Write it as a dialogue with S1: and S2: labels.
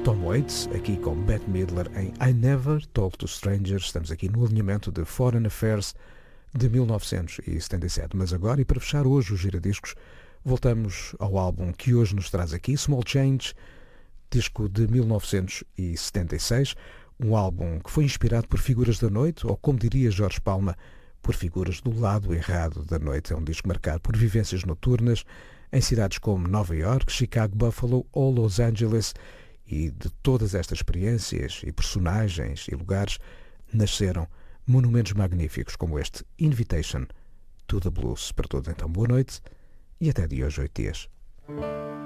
S1: Tom Waits, aqui com Bette Midler em I Never Talk to Strangers. Estamos aqui no alinhamento de Foreign Affairs de 1977. Mas agora, e para fechar hoje o Giradiscos, voltamos ao álbum que hoje nos traz aqui, Small Change, disco de 1976, um álbum que foi inspirado por figuras da noite, ou como diria Jorge Palma, por figuras do lado errado da noite. É um disco marcado por vivências noturnas em cidades como Nova York, Chicago, Buffalo ou Los Angeles, e de todas estas experiências e personagens e lugares nasceram monumentos magníficos como este Invitation to the Blues. Para todos então, boa noite e até de hoje 8 dias.